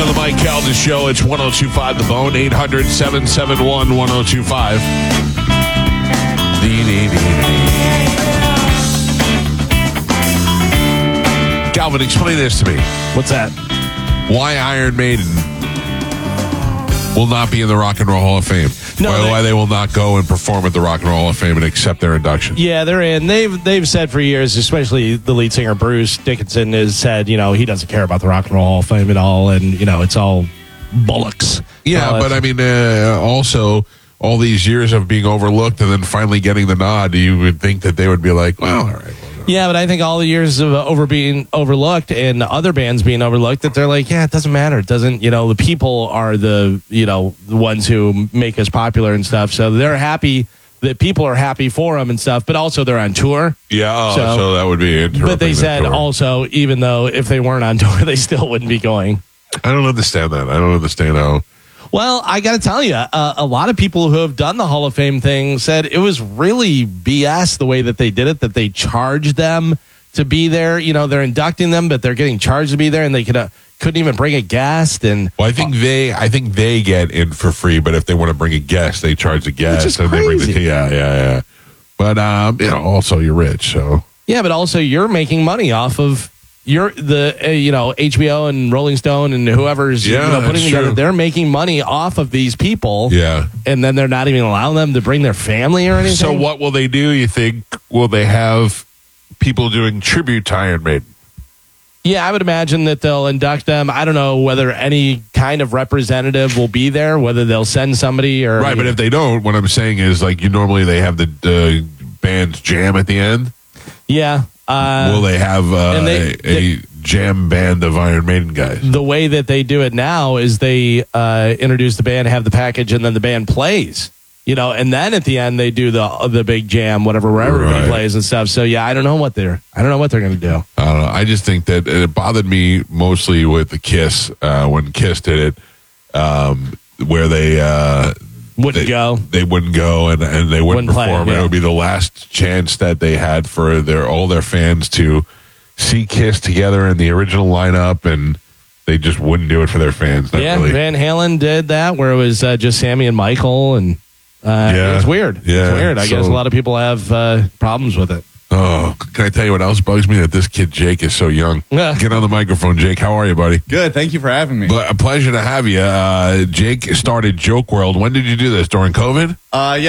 on the Mike Calda Show. It's 102.5 The Bone, 800-771-1025. Calvin, explain this to me. What's that? Why Iron Maiden will not be in the Rock and Roll Hall of Fame. No, why they will not go and perform at the Rock and Roll Hall of Fame and accept their induction. Yeah, they're in. They've said for years, especially the lead singer Bruce Dickinson has said, he doesn't care about the Rock and Roll Hall of Fame at all, and it's all bollocks. Yeah, but I mean, also all these years of being overlooked and then finally getting the nod, you would think that they would be like, well, all right. Yeah, but I think all the years of being overlooked and other bands being overlooked, that they're like, yeah, it doesn't matter. It doesn't, the people are the ones who make us popular and stuff. So they're happy that people are happy for them and stuff, but also they're on tour. Yeah, so that would be interrupting. But they said also, even though if they weren't on tour, they still wouldn't be going. I don't understand that. I don't understand how. Well, I got to tell you, a lot of people who have done the Hall of Fame thing said it was really BS the way that they did it, that they charged them to be there. They're inducting them, but they're getting charged to be there, and they couldn't even bring a guest. And well, I think they get in for free, but if they want to bring a guest, they charge the guest. Which is and crazy. They bring yeah. But also you're rich, so yeah, but also you're making money off of. HBO and Rolling Stone and whoever's putting together, they're making money off of these people. Yeah. And then they're not even allowing them to bring their family or anything. So what will they do, you think? Will they have people doing tribute to Iron Maiden? Yeah, I would imagine that they'll induct them. I don't know whether any kind of representative will be there, whether they'll send somebody or... Right, but if they don't, what I'm saying is, normally they have the band's jam at the end. Yeah. Will they have a jam band of Iron Maiden guys? The way that they do it now is they introduce the band, have the package, and then the band plays. And then at the end they do the big jam, where everybody plays and stuff. So yeah, I don't know what they're going to do. I don't know. I just think that it bothered me mostly with the Kiss when Kiss did it, where they. Wouldn't go. They wouldn't go, and they wouldn't perform. Play, yeah. It would be the last chance that they had for all their fans to see Kiss together in the original lineup, and they just wouldn't do it for their fans. Really. Van Halen did that, where it was just Sammy and Michael, and it's weird. Yeah, it's weird. I guess a lot of people have problems with it. Oh, can I tell you what else bugs me? That this kid Jake is so young. Get on the microphone, Jake. How are you, buddy? Good. Thank you for having me. A pleasure to have you. Jake started Joke World. When did you do this? During COVID?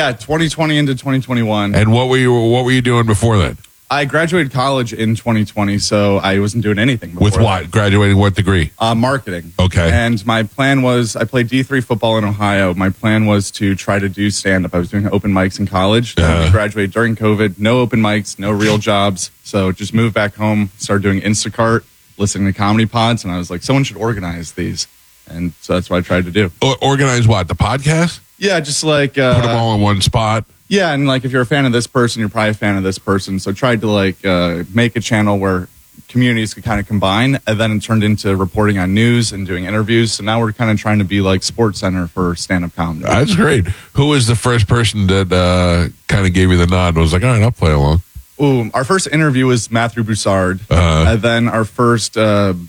2020 into 2021. And what were you doing before that? I graduated college in 2020, so I wasn't doing anything before. With what? Graduating what degree? Marketing. Okay. And my plan was, I played D3 football in Ohio. My plan was to try to do stand-up. I was doing open mics in college. I graduated during COVID. No open mics, no real jobs. So just moved back home, started doing Instacart, listening to comedy pods, and I was like, someone should organize these. And so that's what I tried to do. Organize what? The podcast? Yeah, just like... put them all in one spot? Yeah, and if you're a fan of this person, you're probably a fan of this person. So tried to make a channel where communities could kind of combine, and then it turned into reporting on news and doing interviews. So now we're kind of trying to be like Sports Center for stand-up comedy. That's great. Who was the first person that kind of gave you the nod and was like, all right, I'll play along? Our first interview was Matthew Broussard. And then our first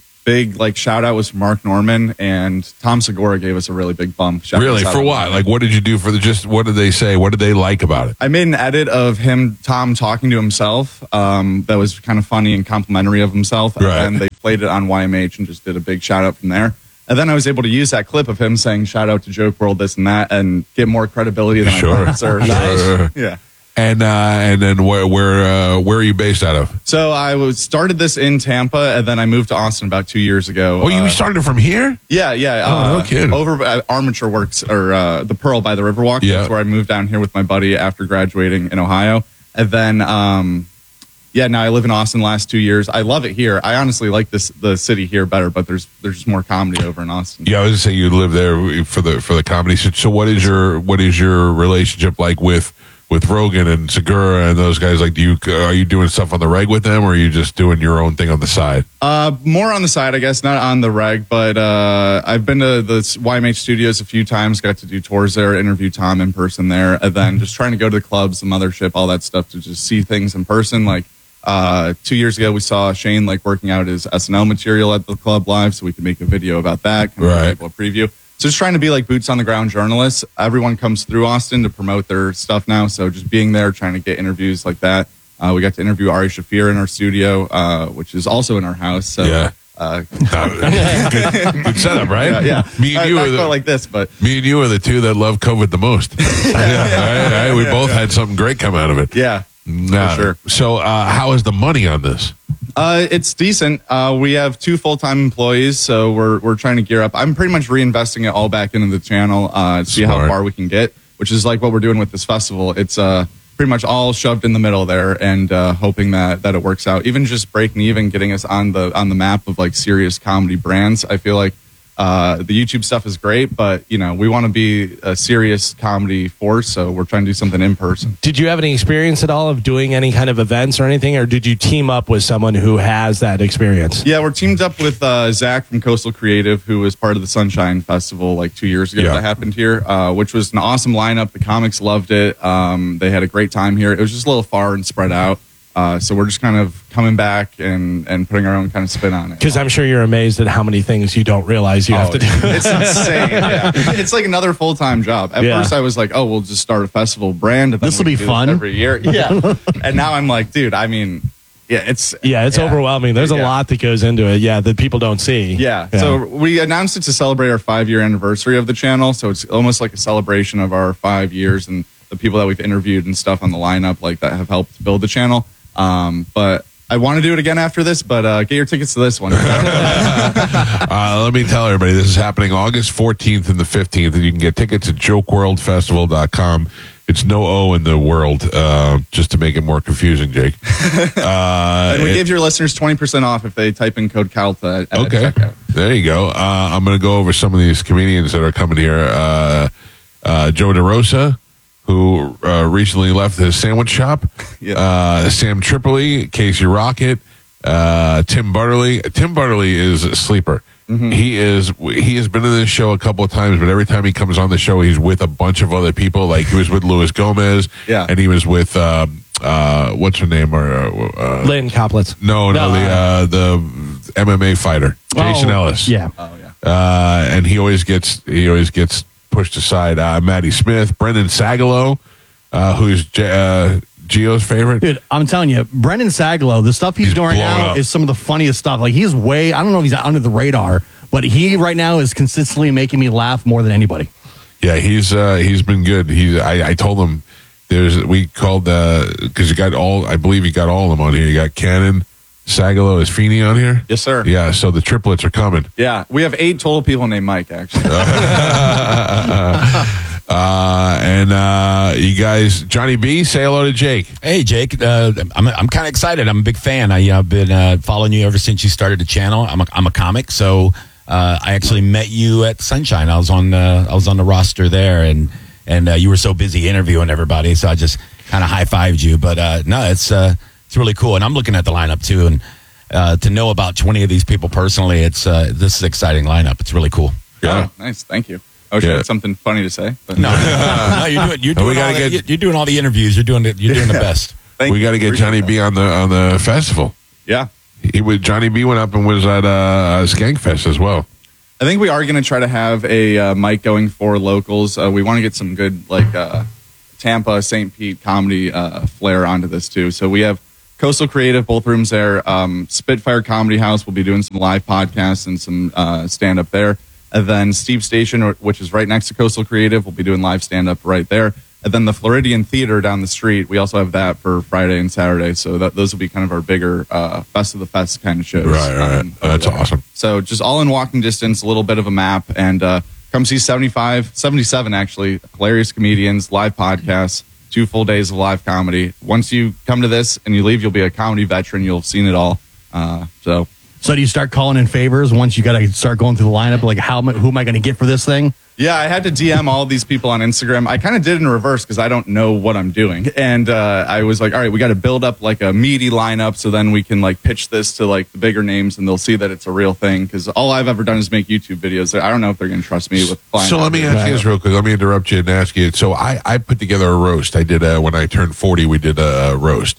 big shout out was from Mark Norman, and Tom Segura gave us a really big bump. Really? For what? What did you do for what did they say? What did they like about it? I made an edit of Tom talking to himself that was kind of funny and complimentary of himself. And then they played it on YMH and just did a big shout out from there. And then I was able to use that clip of him saying shout out to Joke World, this and that, and get more credibility than I thought it deserved. Nice. Yeah. And then where are you based out of? So I started this in Tampa, and then I moved to Austin about 2 years ago. Oh, you started from here? Yeah. No kidding. Over at Armature Works, or the Pearl by the Riverwalk. Yeah. That's where I moved down here with my buddy after graduating in Ohio. And then, now I live in Austin the last 2 years. I love it here. I honestly like the city here better, but there's just more comedy over in Austin. Yeah, I was going to say you live there for the comedy. So what is your relationship like with Rogan and Segura and those guys? Are you doing stuff on the reg with them, or are you just doing your own thing on the side? More on the side, I guess, not on the reg, but I've been to the YMH studios a few times, got to do tours there, interview Tom in person there, and then just trying to go to the clubs, the mothership, all that stuff to just see things in person. 2 years ago, we saw Shane like working out his SNL material at the club live, so we could make a video about that, kind of Right. a preview. So just trying to be like boots on the ground journalists. Everyone comes through Austin to promote their stuff now, so just being there, trying to get interviews like that. We got to interview Ari Shaffir in our studio, which is also in our house. So, Yeah. Good setup, right? yeah. Me and you Not are quite like this, but me and you are the two that love COVID the most. Right? We both had something great come out of it. yeah, Nah. for sure. So, how is the money on this? It's decent. We have 2 full-time employees, so we're trying to gear up. I'm pretty much reinvesting it all back into the channel to see how Smart. far we can get, which is like what we're doing with this festival. It's pretty much all shoved in the middle there, and hoping that it works out. Even just breaking even, getting us on the map of like serious comedy brands. I feel like the YouTube stuff is great, but we want to be a serious comedy force, so we're trying to do something in person. Did you have any experience at all of doing any kind of events or anything, or did you team up with someone who has that experience? Yeah, we're teamed up with Zach from Coastal Creative, who was part of the Sunshine Festival like 2 years ago Yeah. that happened here, which was an awesome lineup. The comics loved it. They had a great time here. It was just a little far and spread out. So we're just kind of coming back and putting our own kind of spin on it. Because I'm sure you're amazed at how many things you don't realize you have to do. It's insane. Yeah. It's like another full-time job. At Yeah. first I was like, oh, we'll just start a festival brand. And then This'll we be can do fun. every year. Yeah. And now I'm like, dude, I mean, yeah, it's Overwhelming. There's a Yeah. lot that goes into it, that people don't see. Yeah. So we announced it to celebrate our 5-year anniversary of the channel. So it's almost like a celebration of our 5 years and the people that we've interviewed and stuff on the lineup like that have helped build the channel. But I want to do it again after this, but get your tickets to this one. Let me tell everybody, this is happening August 14th and the 15th, and you can get tickets at jokeworldfestival.com. It's no O in the world, just to make it more confusing, Jake. And we give your listeners 20% off if they type in code CALTA at Okay, checkout. there you go. I'm going to go over some of these comedians that are coming here. Joe DeRosa, who recently left his sandwich shop. Yeah. Sam Tripoli, Casey Rocket, Tim Butterly. Tim Butterly is a sleeper. Mm-hmm. He has been in this show a couple of times, but every time he comes on the show, he's with a bunch of other people. Like he was with Luis Gomez, Yeah. and he was with what's her name? Lynn Coplitz. No, the MMA fighter, Jason Ellis. Yeah. Oh, yeah. And he always gets pushed aside. Maddie Smith, Brendan Sagalow, who's Gio's favorite. Dude, I'm telling you, Brendan Sagalow, the stuff he's doing blown now up. is some of the funniest stuff. Like he's I don't know if he's under the radar, but he right now is consistently making me laugh more than anybody. Yeah, he's been good. I told him we called because you got I believe you got all of them on here. You got Cannon, Sagalow, is Feeney on here? Yes, sir. Yeah, so the triplets are coming. Yeah. We have 8 total people named Mike, actually. And you guys, Johnny B, say hello to Jake. Hey, Jake. I'm kind of excited. I'm a big fan. I've been following you ever since you started the channel. I'm a comic, so I actually met you at Sunshine. I was on the roster there, and you were so busy interviewing everybody, so I just kind of high-fived you. But no, it's really cool, and I'm looking at the lineup too, and to know about 20 of these people personally, this is an exciting lineup. It's really cool. Yeah. Oh, nice. Thank you. I wish I Yeah. had something funny to say. But No, you're doing all the interviews. You're doing the best. Thank We you. got to get Appreciate Johnny that. B on the festival. Yeah. Johnny B went up and was at Skankfest as well. I think we are going to try to have a mic going for locals. We want to get some good Tampa, St. Pete comedy flair onto this too. So we have Coastal Creative, both rooms there. Spitfire Comedy House, we'll be doing some live podcasts and some stand up there. And then Steve Station, which is right next to Coastal Creative, we'll be doing live stand up right there. And then the Floridian Theater down the street, we also have that for Friday and Saturday. So those will be kind of our bigger Fest of the Fest kind of shows. Right. That's over there. awesome. So just all in walking distance, a little bit of a map, and come see 77 actually, hilarious comedians, live podcasts, 2 full days of live comedy. Once you come to this and you leave, you'll be a comedy veteran. You'll have seen it all. So do you start calling in favors once you got to start going through the lineup? Like, who am I going to get for this thing? Yeah, I had to DM all these people on Instagram. I kind of did it in reverse because I don't know what I'm doing. And I was like, all right, we got to build up like a meaty lineup so then we can like pitch this to like the bigger names and they'll see that it's a real thing. Because all I've ever done is make YouTube videos. I don't know if they're going to trust me with flying. So let me ask you this real quick. Let me interrupt you and ask you. So I put together a roast. I did when I turned 40, we did a roast. Mm-hmm.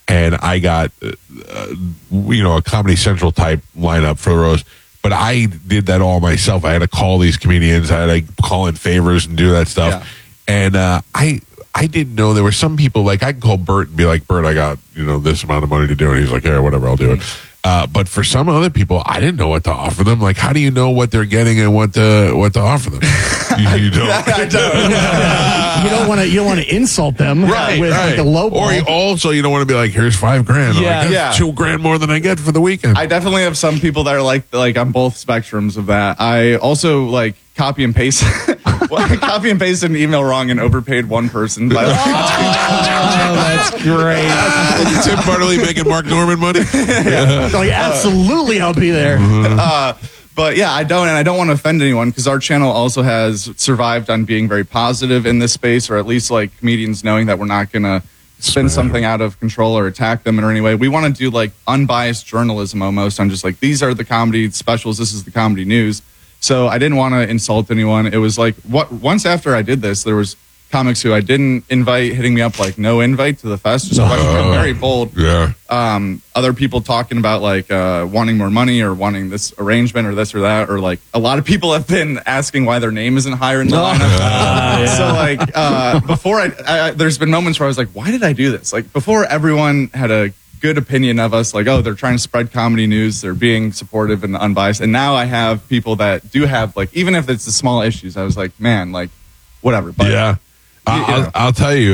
and I got a Comedy Central type lineup for the roast. But I did that all myself. I had to call these comedians. I had to call in favors and do that stuff. Yeah. And I didn't know there were some people, like I can call Bert and be like, Bert, I got this amount of money to do it. He's like, yeah, whatever, I'll do it. But for some other people, I didn't know what to offer them. Like, how do you know what they're getting and what to offer them? You don't. I don't. You don't want to insult them with like a low ball. Or you don't want to be like, here's $5,000. Yeah. Like, that's $2,000 more than I get for the weekend. I definitely have some people that are like on both spectrums of that. I also like copy and paste an email wrong and overpaid one person. By that's great. Tim Bartley making Mark Norman money. Like, absolutely, I'll be there. But yeah, I don't want to offend anyone because our channel also has survived on being very positive in this space, or at least like comedians knowing that we're not going to spin something out of control or attack them in any way. We want to do like unbiased journalism almost on just like, these are the comedy specials, this is the comedy news. So I didn't want to insult anyone. It was like once after I did this, there was comics who I didn't invite hitting me up like no invite to the fest, just very bold. Yeah. Other people talking about like wanting more money or wanting this arrangement or this or that, or like a lot of people have been asking why their name isn't higher in the lineup. So like before there's been moments where I was like, why did I do this? Like before everyone had a good opinion of us, like, oh, they're trying to spread comedy news, they're being supportive and unbiased. And now I have people that do have like, even if it's the small issues, I was like, man, like whatever. But yeah. I'll tell you,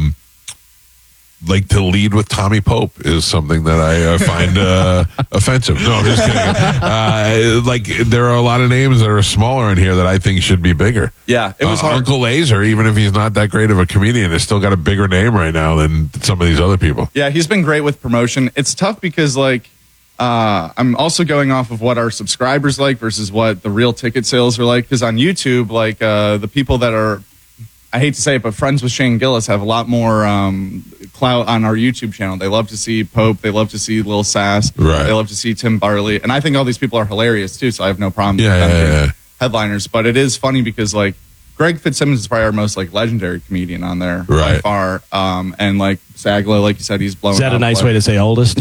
like to lead with Tommy Pope is something that I find offensive. No, I'm just kidding. Like there are a lot of names that are smaller in here that I think should be bigger. Yeah, it was hard. Uncle Laser, even if he's not that great of a comedian, has still got a bigger name right now than some of these other people. Yeah, he's been great with promotion. It's tough because like I'm also going off of what our subscribers like versus what the real ticket sales are like. Because on YouTube, like the people that are, I hate to say it, but friends with Shane Gillis have a lot more clout on our YouTube channel. They love to see Pope. They love to see Lil Sass. Right. They love to see Tim Bartley. And I think all these people are hilarious too, so I have no problem Yeah, with them yeah, being yeah. headliners. But it is funny because like Greg Fitzsimmons is probably our most like legendary comedian on there by Right. far. And like Sagla, like you said, he's blowing Is that a up, nice like- way to say oldest?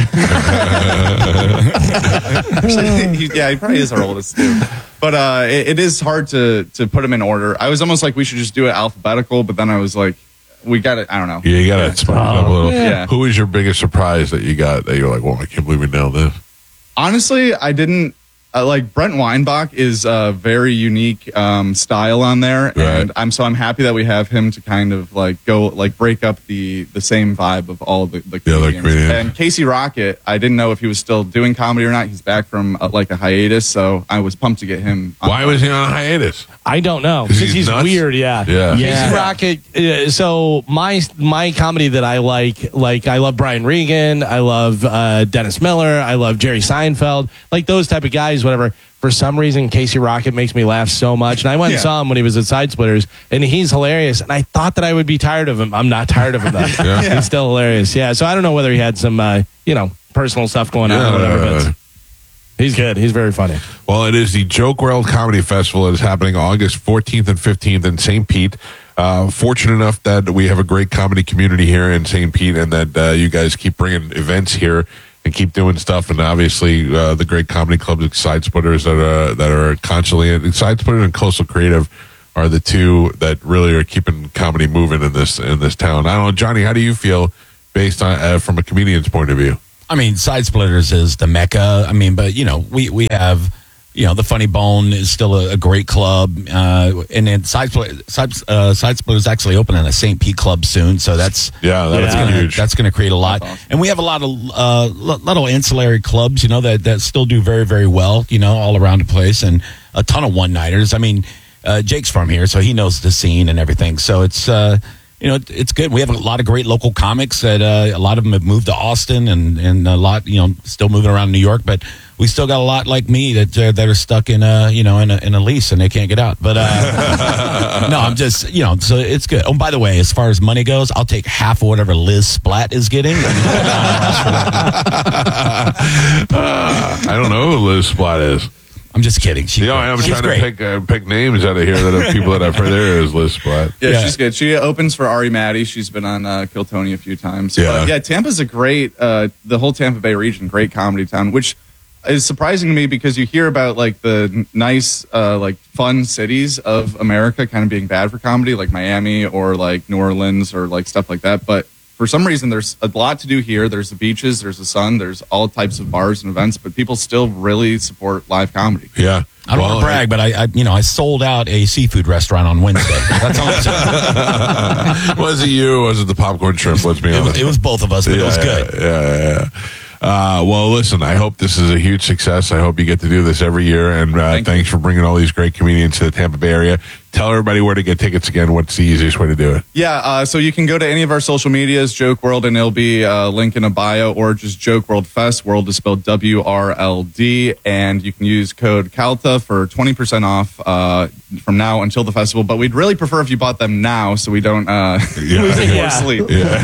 Yeah, he probably is our oldest too. But it is hard to put them in order. I was almost like we should just do it alphabetical, but then I was like, we got it. I don't know. Yeah, you got to spice it up a little. Yeah. Who was your biggest surprise that you got that you're like, well, I can't believe we nailed this? Honestly, I didn't. Like Brent Weinbach is a very unique style on there, and I'm happy that we have him to kind of like go like break up the same vibe of all the other comedians. And Casey Rocket, I didn't know if he was still doing comedy or not. He's back from like a hiatus, so I was pumped to get him. Why was he on hiatus? I don't know. 'Cause Because he's nuts? weird, yeah. Yeah. Casey Rocket. So my comedy that I like I love Brian Regan. I love Dennis Miller. I love Jerry Seinfeld. Like those type of guys, whatever. For some reason, Casey Rocket makes me laugh so much. And I went and saw him when he was at Side Splitters, and he's hilarious. And I thought that I would be tired of him. I'm not tired of him, though. Yeah. He's still hilarious. Yeah, so I don't know whether he had some, personal stuff going on or whatever, but he's good. He's very funny. Well, it is the Joke World Comedy Festival. It is happening August 14th and 15th in St. Pete. Fortunate enough that we have a great comedy community here in St. Pete, and that you guys keep bringing events here and keep doing stuff. And obviously, the great comedy clubs at Side Splitters that are constantly Side Splitters and Coastal Creative are the two that really are keeping comedy moving in this town. I don't know, Johnny, how do you feel based on from a comedian's point of view? I mean, Side Splitters is the mecca. I mean, but we have. The Funny Bone is still a great club, and then Side Splitters actually opening a St. Pete club soon, so that's huge. That's going to create a lot, and we have a lot of ancillary clubs, that still do very, very well, all around the place, and a ton of one-nighters. I mean, Jake's from here, so he knows the scene and everything. So it's it's good. We have a lot of great local comics that a lot of them have moved to Austin, and a lot still moving around New York, but we still got a lot like me that are stuck in a lease and they can't get out. But no, I'm just so it's good. Oh, by the way, as far as money goes, I'll take half of whatever Liz Splat is getting. I don't know who Liz Splat is. I'm just kidding. She's You know, I'm she's trying great. to pick names out of here that are people that I've heard. There is Liz Splat. Yeah, she's good. She opens for Ari Maddie. She's been on Kill Tony a few times. Yeah. But yeah, Tampa's a great, the whole Tampa Bay region, great comedy town, which is surprising to me because you hear about like the nice, like fun cities of America kind of being bad for comedy, like Miami or like New Orleans or like stuff like that. But for some reason, there's a lot to do here. There's the beaches, there's the sun, there's all types of bars and events, but people still really support live comedy. Yeah. I don't want to brag, but I sold out a seafood restaurant on Wednesday. That's all I'm saying. Was it you? Or was it the popcorn shrimp? Let's be honest. It was both of us, but it was good. Yeah. Well, listen, I hope this is a huge success. I hope you get to do this every year. And thanks for bringing all these great comedians to the Tampa Bay area. Tell everybody where to get tickets again. What's the easiest way to do it? Yeah, so you can go to any of our social medias, Joke World, and it'll be a link in a bio, or just Joke World Fest. World is spelled WRLD, and you can use code CALTA for 20% off from now until the festival. But we'd really prefer if you bought them now, so we don't lose any more sleep.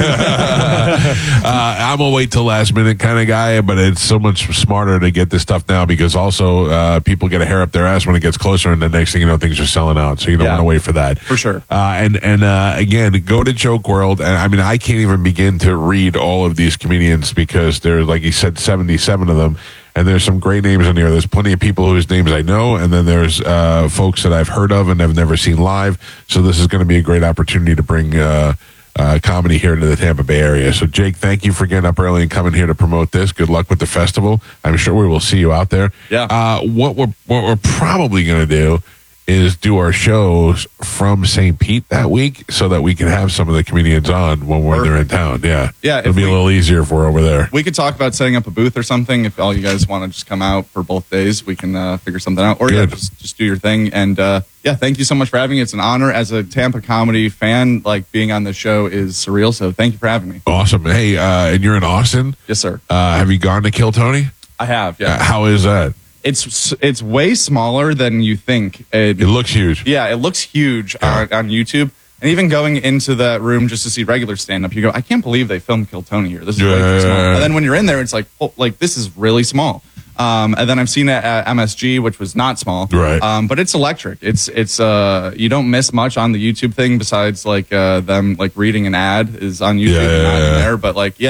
I'm a wait till last minute kind of guy, but it's so much smarter to get this stuff now because also people get a hair up their ass when it gets closer, and the next thing you know, things are selling out. So you don't want to wait for that. For sure. And again, go to Joke World. And I mean, I can't even begin to read all of these comedians because there's, like you said, 77 of them. And there's some great names in here. There's plenty of people whose names I know. And then there's folks that I've heard of and have never seen live. So this is going to be a great opportunity to bring comedy here into the Tampa Bay area. So, Jake, thank you for getting up early and coming here to promote this. Good luck with the festival. I'm sure we will see you out there. Yeah. What we're probably going to do is do our shows from St. Pete that week so that we can have some of the comedians on when they're in town. Yeah. Yeah. It'll be a little easier if we're over there. We could talk about setting up a booth or something. If all you guys want to just come out for both days, we can figure something out. Or just do your thing. And thank you so much for having me. It's an honor as a Tampa comedy fan. Like being on the show is surreal. So thank you for having me. Awesome. Hey, and you're in Austin? Yes, sir. Have you gone to Kill Tony? I have. Yeah. How is that? It's way smaller than you think. It looks huge. Yeah, it looks huge on YouTube. And even going into that room just to see regular stand-up, you go, I can't believe they filmed Kill Tony here. This is way too small. And then when you're in there, it's like, oh, like this is really small. And then I've seen it at MSG, which was not small. Right. But it's electric. It's you don't miss much on the YouTube thing besides like them like reading an ad is on YouTube and not in there. But like,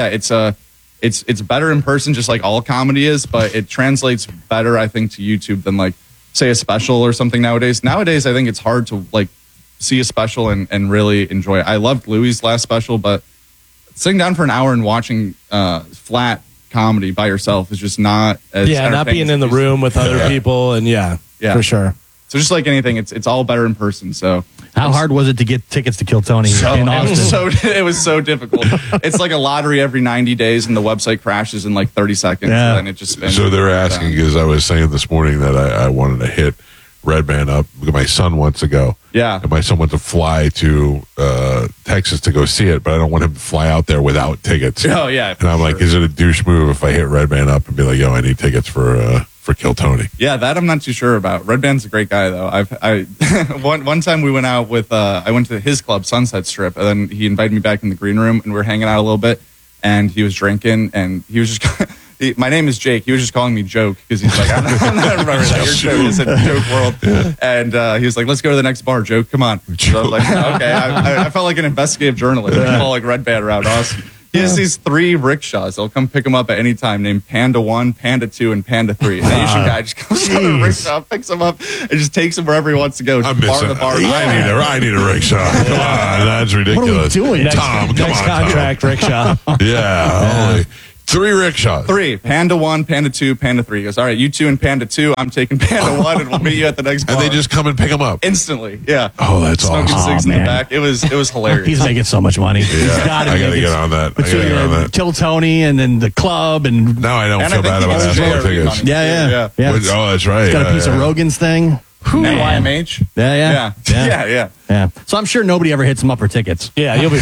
it's better in person, just like all comedy is, but it translates better, I think, to YouTube than like, say, a special or something nowadays. Nowadays, I think it's hard to like see a special and really enjoy it. I loved Louis' last special, but sitting down for an hour and watching flat comedy by yourself is just not as not being in the room with other people, and for sure. So just like anything, it's all better in person. So how hard was it to get tickets to Kill Tony in Austin? It was so difficult. It's like a lottery every 90 days, and the website crashes in like 30 seconds, and it just spins. So they're asking, because I was saying this morning that I wanted to hit Red Band up. My son wants to go. Yeah. And my son wants to fly to Texas to go see it, but I don't want him to fly out there without tickets. Oh, yeah. And I'm like, is it a douche move if I hit Red Band up and be like, yo, I need tickets for Kill Tony? Yeah, that I'm not too sure about. Red Band's a great guy, though. One time we went out with, I went to his club, Sunset Strip, and then he invited me back in the green room, and we were hanging out a little bit, and he was drinking, and he was just... My name is Jake. He was just calling me Joke because he's like, I don't remember that. You're Joke. He said Joke World. And he was like, let's go to the next bar, Joke. Come on. So I was like, okay. I felt like an investigative journalist. I call like Red Band around Austin. He has these 3 rickshaws. They'll come pick him up at any time named Panda 1, Panda 2, and Panda 3. And the Asian guy just comes out of the rickshaw, picks him up, and just takes him wherever he wants to go. I'm missing. I need a rickshaw. Come on. That's ridiculous. What are we doing? Tom, come next on. contract, Tom. rickshaw. Yeah. Holy. 3 rickshaws. 3. Panda 1, Panda 2, Panda 3. He goes, all right, you 2 and Panda 2. I'm taking Panda 1, and we'll meet you at the next bar. And they just come and pick them up. Instantly. Yeah. Oh, that's Smoking awesome. cigs in the back. It was hilarious. He's making so much money. He's gotta I got to get on that. Kill Tony and then the club and Now I don't And feel I think bad he about gets asking for very tickets. money. yeah. Oh, that's right. He's got a piece of Rogan's thing. YMH. Yeah. So I'm sure nobody ever hits him up for tickets. Yeah, you'll be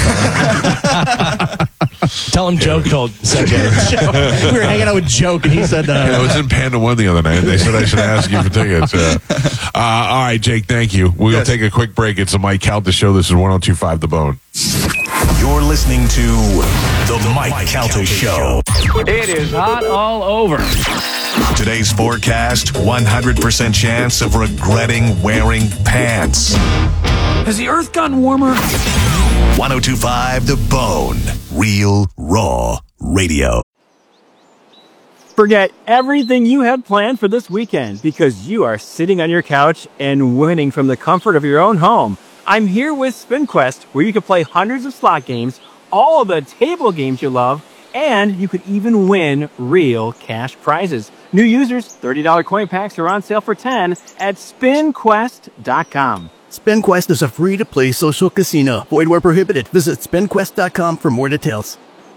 fine. Tell him Joke told said that. We were hanging out with Joke, and he said, I was in Panda 1 the other night. They said I should ask you for tickets. All right, Jake, thank you. We'll take a quick break. It's the Mike Calta Show. This is 102.5 The Bone. You're listening to The Mike Calta Show. It is hot all over. Today's forecast, 100% chance of regretting wearing pants. Has the earth gotten warmer? 102.5 The Bone. Real, raw radio. Forget everything you had planned for this weekend because you are sitting on your couch and winning from the comfort of your own home. I'm here with SpinQuest, where you can play hundreds of slot games, all of the table games you love, and you could even win real cash prizes. New users, $30 coin packs are on sale for $10 at SpinQuest.com. SpinQuest is a free-to-play social casino. Void where prohibited. Visit SpinQuest.com for more details.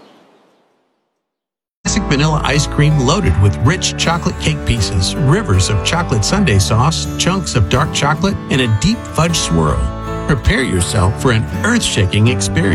Classic vanilla ice cream loaded with rich chocolate cake pieces, rivers of chocolate sundae sauce, chunks of dark chocolate, and a deep fudge swirl. Prepare yourself for an earth-shaking experience.